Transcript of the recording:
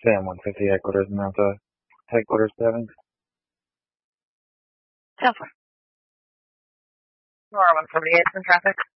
Sam 150 headquarters, Mount headquarters 7. Alpha. Nora 148 in traffic.